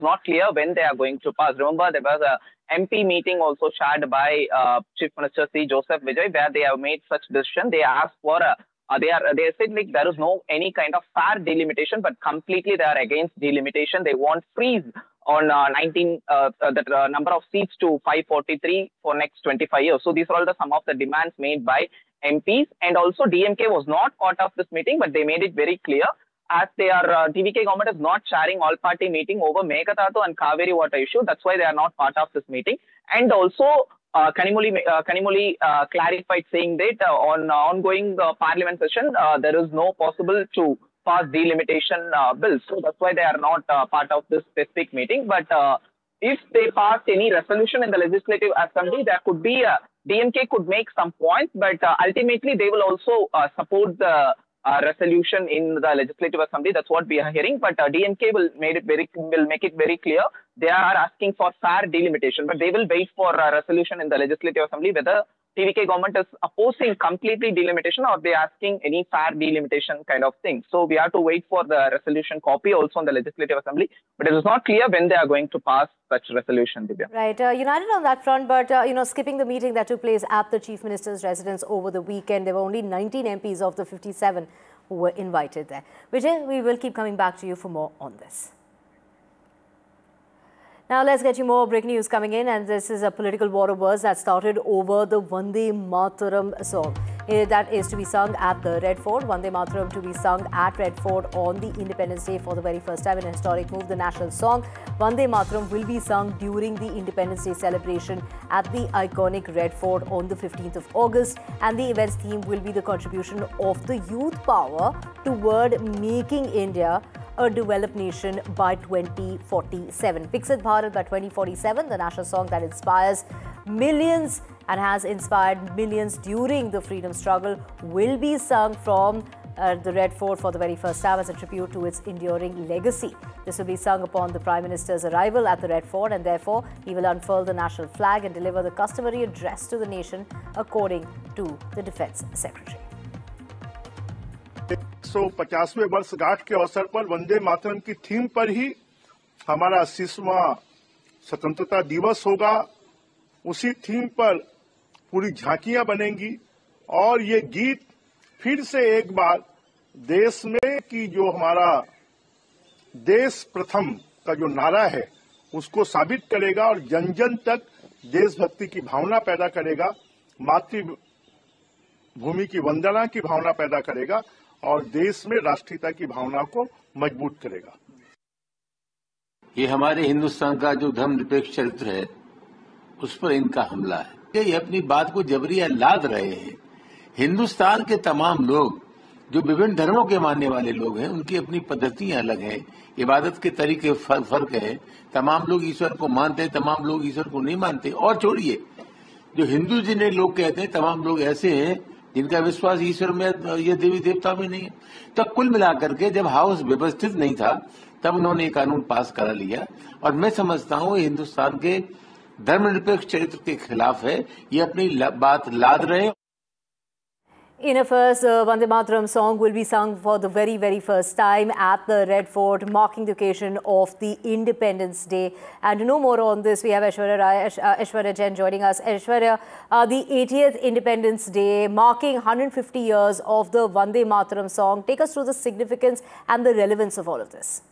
not clear when they are going to pass. Remember, there was a MP meeting also chaired by Chief Minister C. Joseph Vijay, where they have made such decision. They asked for they said like there is no any kind of fair delimitation, but completely they are against delimitation. They want freeze on the number of seats to 543 for next 25 years. So these are all some of the demands made by MPs, and also DMK was not part of this meeting, but they made it very clear as they are TVK government is not chairing all party meeting over Meghatatu and Kaveri water issue. That's why they are not part of this meeting. And also Kanimozhi clarified saying that on ongoing parliament session there is no possible to pass delimitation bills. So that's why they are not part of this specific meeting. But if they pass any resolution in the legislative assembly, there could be DMK could make some points, but ultimately they will also support the resolution in the legislative assembly. That's what we are hearing. But DMK will make it very clear they are asking for fair delimitation, but they will wait for a resolution in the legislative assembly whether TVK government is opposing completely delimitation or they are asking any fair delimitation kind of thing. So we have to wait for the resolution copy also in the legislative assembly, but it is not clear when they are going to pass such resolution, Divya. Right, united on that front, but skipping the meeting that took place at the Chief Minister's residence over the weekend, there were only 19 MPs of the 57 who were invited there. Vijay, we will keep coming back to you for more on this. Now let's get you more breaking news coming in, and this is a political war of words that started over the Vande Mataram song. That is to be sung at the Red Fort. Vande Mataram to be sung at Red Fort on the Independence Day for the very first time in a historic move. The national song Vande Mataram will be sung during the Independence Day celebration at the iconic Red Fort on the 15th of August, and the event's theme will be the contribution of the youth power toward making India a developed nation by 2047. Viksit Bharat by 2047, the national song that inspires millions and has inspired millions during the freedom struggle, will be sung from the Red Fort for the very first time as a tribute to its enduring legacy. This will be sung upon the Prime Minister's arrival at the Red Fort, and therefore he will unfurl the national flag and deliver the customary address to the nation, according to the Defence Secretary. 150वें वर्षगांठ के अवसर पर वंदे मातरम की theme पर ही हमारा 80वां स्वतंत्रता दिवस होगा। उसी थीम पर पूरी झांकियां बनेंगी और ये गीत फिर से एक बार देश में कि जो हमारा देश प्रथम का जो नारा है उसको साबित करेगा और जन जन तक देशभक्ति की भावना पैदा करेगा, मातृभूमि की वंदना की भावना पैदा करेगा और देश में राष्ट्रीयता की भावना को मजबूत करेगा। ये हमारे हिंदुस्तान का जो धर्मनिरपेक्ष चरित्र है उस पर इनका हमला है। ये अपनी बात को जबरिया लाद रहे हैं। हिंदुस्तान के तमाम लोग जो विभिन्न धर्मों के मानने वाले लोग हैं उनकी अपनी पद्धतियां अलग हैं, इबादत के तरीके फर्क है। तमाम लोग ईश्वर को मानते हैं, तमाम लोग ईश्वर को नहीं मानते। और छोड़िए, जो हिंदू जिन्हें लोग कहते हैं तमाम लोग ऐसे हैं जिनका विश्वास ईश्वर में या देवी देवता में नहीं है। तो कुल मिलाकर के जब हाउस व्यवस्थित नहीं था तब उन्होंने ये कानून पास करा लिया और मैं समझता हूँ हिंदुस्तान के धर्मनिरपेक्ष चरित्र के खिलाफ है। ये अपनी बात लाद रहे हैं। In a first, Vande Mataram song will be sung for the very, very first time at the Red Fort, marking the occasion of the Independence Day. And to know more on this, we have Aishwarya Jain joining us. Aishwarya, the 80th Independence Day, marking 150 years of the Vande Mataram song. Take us through the significance and the relevance of all of this.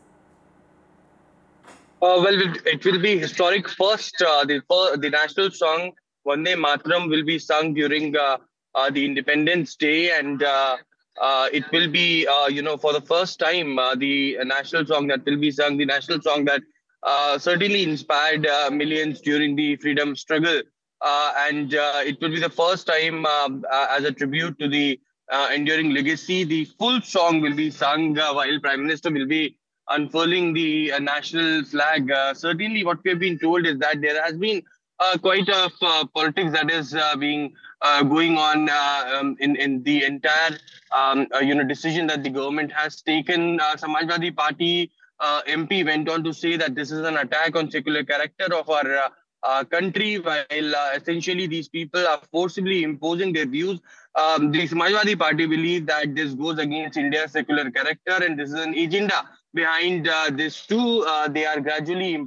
Well, it will be historic. First, the national song Vande Mataram will be sung during the Independence Day, and it will be, for the first time, the national song that will be sung, the national song that certainly inspired millions during the freedom struggle. And it will be the first time as a tribute to the enduring legacy. The full song will be sung while Prime Minister will be unfurling the national flag. Certainly what we have been told is that there has been quite a politics that is being going on in the entire decision that the government has taken. Samajwadi Party MP went on to say that this is an attack on secular character of our country, while essentially these people are forcibly imposing their views. The Samajwadi Party believe that this goes against India's secular character and this is an agenda behind this too. They are gradually